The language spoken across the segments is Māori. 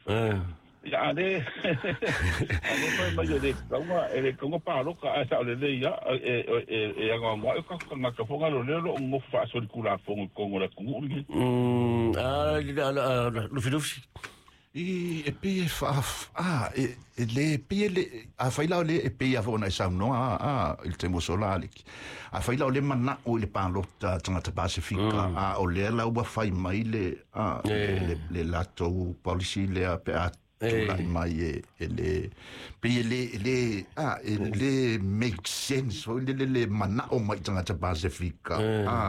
ya ale ale mai de konga pa lo ka sa le ya nga nga ka fonga lo le ngo fa so kula fonga kongo la ku lu filofi e pe le pe le a faila le e pe a fona sa no il tempo solare a faila le manna o le palota tanga te Pacifica a o le la u fai mai le lato policy le a pe a lai mai le pe le make sense o le manna o mai tanga te Pacifica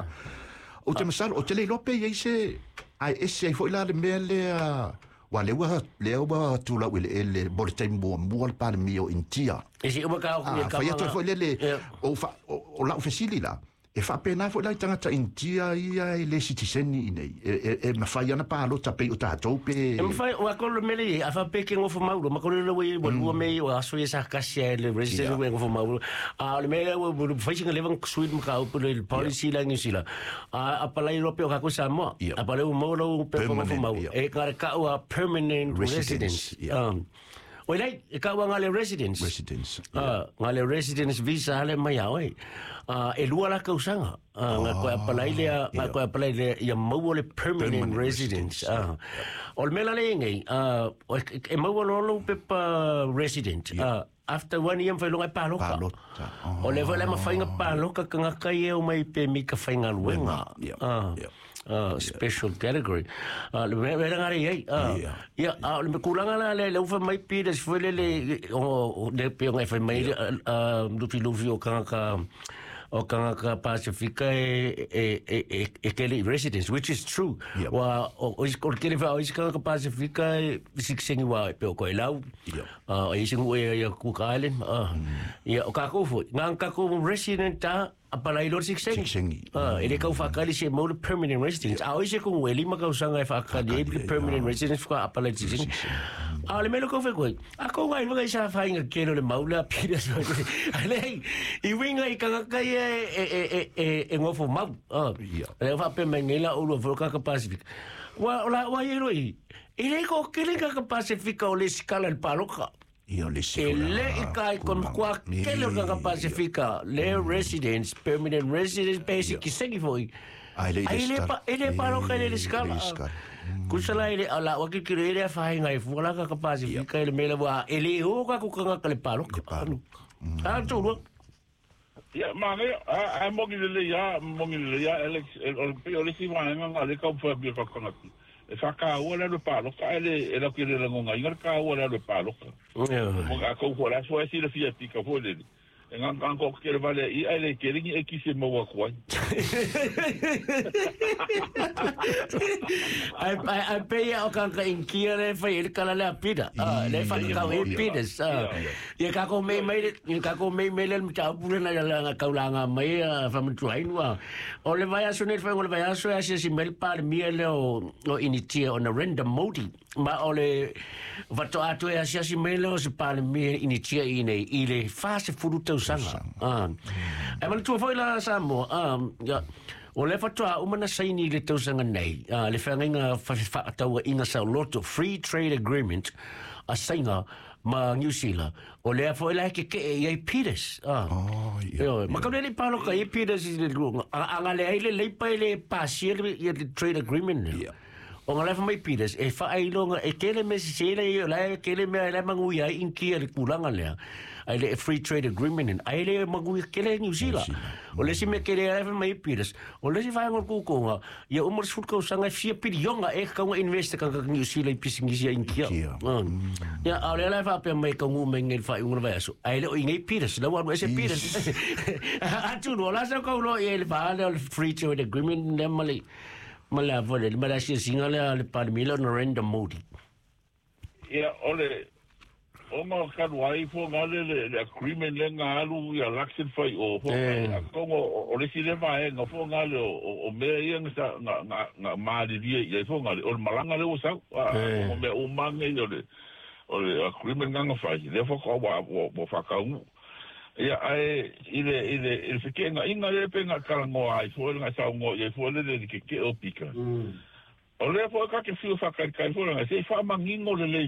o te masal o te le lope ye se ai ese foi la le mele wa lewa tula wile ele bol tembo mual par mio intia isi uma ka fa ya to foi le o la officili la e fa pena foi la tanga intia ia le citizen nei e ma fa yana pa lo tape o tato pe e fa wa ko le mele a fa pe ke ngo fo mauro ma ko le we bo me o aso esa kasia le resident we ngo fo mauro a le mele we fa singa le van suit ma ka o le policy la ngisila a pala europeo ka ko sa mo a pala o mo pe fo mauro e ka o permanent residence Olai, ka wa ngale residence ngale residence visa ale mai ai e lua la kausanga nga ko apalai le ya mau le permanent residence ol mela le ngai e mau lo pe resident after 1 year foi longa paloka o le vola ma fainga paloka ka kai o mai pe mi ka fainga luenga special category le vera ngari ya le kulanga le ufa mai pides foi le o de pe ngai foi mai do o kanga Pacifica e kele residence, which is true. Wa o kele va o kanga Pacifica sixengi wa pe ko lau e singu e ku kalen ya o ka ko fo ngang ka ko resident ta apala ilor sixengi ele ka fa kali se mo permanent residence a o se ko weli ma ka usanga fa kali permanent residence fa apala sixengi ale melo ko fe ko ako ngai mga isa fa inga kelo le maula pira so ale I winga I kanga kai e ngofo mau le fa pe mengela o lo ka Pacific wa yeroi ile ko kele ka Pacific o le skala el paloka le kai kon kwa kele ka Pacifica le residence permanent residence basic sengi foi ele paloka le skala kusala ile ala wa ki kire fa ngai fola ka Pacifica ele mela wa ele o ka ku ka le paloka tu ya mane a mogile ya ele le si va nga le ka fa bi ka kana e fa ka wala le palo ka ele ki le ngonga inga ka wala le palo mo ka ko wala so si le fia pika fo le ngang ko ke le vale I ele ke ringi e ki se mo wa kwa ai pe o ka inkia le fa ele kala le pida le fa ka we pidas ye ka ko me le mta pure na la ka ulanga mai fa mtu ainwa o le vai aso ne fa o le vai aso ya si mel par miele o initia on a random modi ma o le vato ato ya si mel o se par mi initia ile fa se furuta usanga e mal tu foi la samo ya o le fatua umana saini le tausanga nei le whanginga whaataua inga sa loto free trade agreement a sainga ma New Zealand o le afo la ke e Peters ma ka le palo ka e Peters anga le pa le pasier le trade agreement o ngala fa mai Peters e fa ai longa e kele me se le la kele me la manguia in kia le kulanga le ai le free trade agreement ai le manguia kele New Zealand o le si me kele fa mai Peters o le si fa ngor ku ko ya umur sul ko sanga fia pilionga e ka invest ka New Zealand pisingisia in kia ya ale la fa pe mai ka ngu mengel fa un va so ai le o ngai Peters la wa se Peters atu no la sa ko lo e le fa le free trade agreement le mali mala vole mala si singala le parmilo no random modi ya ole o mo ka wai fo ngale le agreement le ngalu ya laxin fai o fo o le si le vai no fo ngale o me yang sa na ma di ye fo ngale o malanga le o sa o me o mange o le agreement nga fai le fo ko wa fa ka ya ai ile fikenga inga le penga kalango ai fo nga sa ngo ye fo le ke o pika o le fo ka ke fiu fa ka fo nga se fa mangingo le